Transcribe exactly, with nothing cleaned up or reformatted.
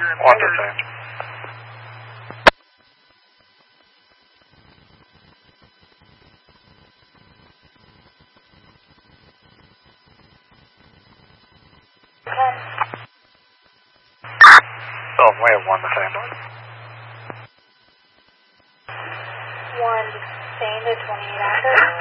One to same. Oh, we have one to same. One to same to twenty-eight after.